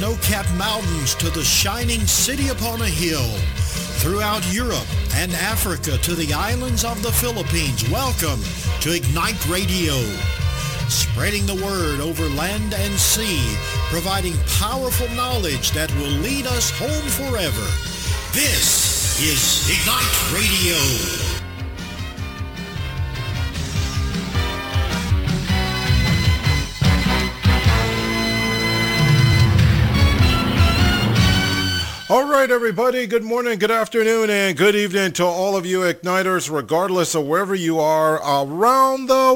snow-capped mountains to the shining city upon a hill, throughout Europe and Africa to the islands of the Philippines, welcome to Ignite Radio. Spreading the word over land and sea, providing powerful knowledge that will lead us home forever. This is Ignite Radio. All right, everybody, good morning, good afternoon, and good evening to all of you Igniters, regardless of wherever you are around the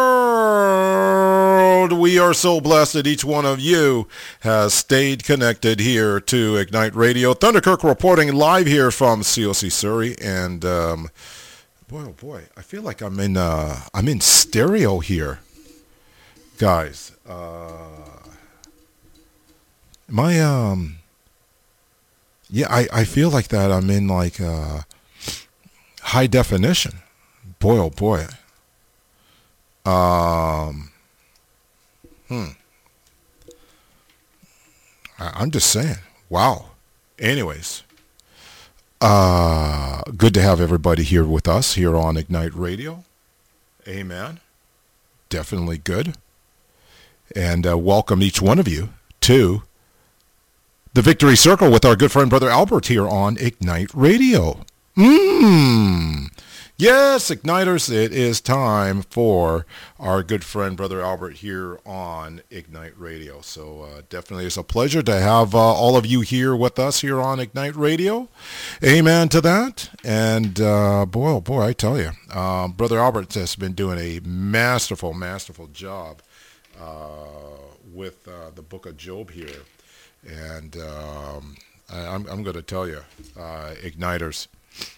world. We are so blessed that each one of you has stayed connected here to Ignite Radio. Thunderkirk reporting live here from COC Surrey, and boy, oh boy, I feel like I'm in stereo here, guys. Yeah, I feel like that I'm in like high definition. Boy, oh boy. I'm just saying. Wow. Anyways, good to have everybody here with us here on Ignite Radio. Amen. Definitely good. And welcome each one of you to the Victory Circle with our good friend Brother Albert here on Ignite Radio. Yes, Igniters, it is time for our good friend Brother Albert here on Ignite Radio. So definitely it's a pleasure to have all of you here with us here on Ignite Radio. Amen to that. And boy, oh boy, I tell you, Brother Albert has been doing a masterful job with the book of Job here. And I'm going to tell you, Igniters,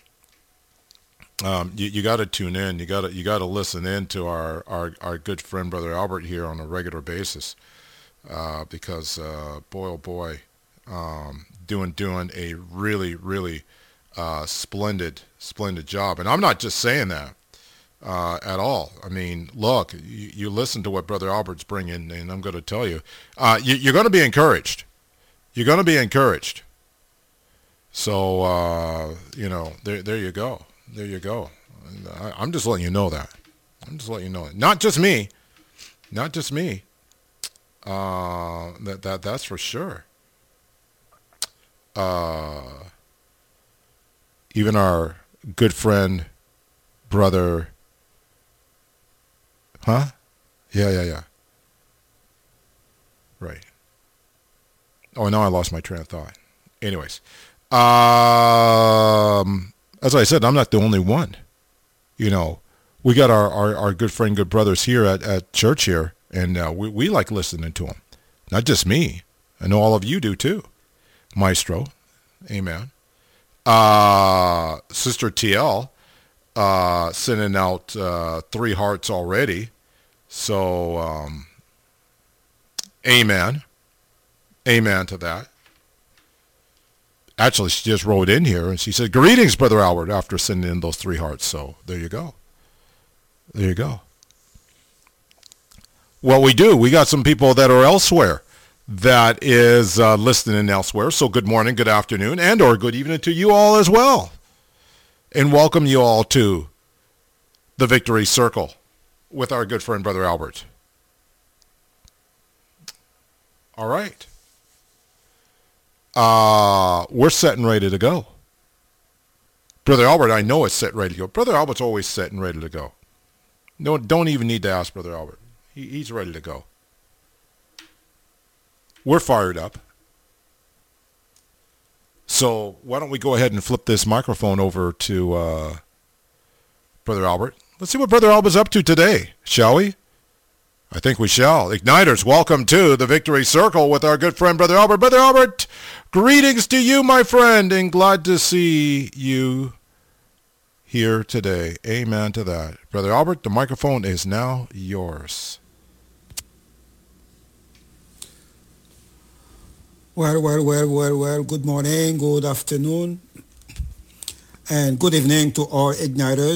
you got to tune in. You got to listen in to our good friend Brother Albert here on a regular basis, because boy oh boy, doing a really splendid job. And I'm not just saying that at all. I mean, look, you listen to what Brother Albert's bringing, and I'm going to tell you, you're going to be encouraged. You're going to be encouraged. So, there you go. There you go. And I'm just letting you know that. I'm just letting you know it. Not just me. That's for sure. Even our good friend, brother. Huh? Yeah. Right. Oh, now I lost my train of thought. Anyways, as I said, I'm not the only one. You know, we got our good friend, good brothers here at church here, and we like listening to them. Not just me. I know all of you do too. Maestro. Amen. Sister TL sending out 3 hearts already. So, amen. Amen to that. Actually, she just wrote in here and she said, "Greetings, Brother Albert," after sending in those 3 hearts. So there you go. There you go. Well, we got some people that are elsewhere that is listening elsewhere. So good morning, good afternoon, and or good evening to you all as well. And welcome you all to the Victory Circle with our good friend, Brother Albert. All right. We're set and ready to go. Brother Albert, I know is set ready to go. Brother Albert's always set and ready to go. No, don't even need to ask Brother Albert. He's ready to go. We're fired up. So why don't we go ahead and flip this microphone over to Brother Albert. Let's see what Brother Albert's up to today, shall we? I think we shall. Igniters, welcome to the Victory Circle with our good friend, Brother Albert. Brother Albert, greetings to you, my friend, and glad to see you here today. Amen to that. Brother Albert, the microphone is now yours. Well. Good morning, good afternoon, and good evening to all Igniters.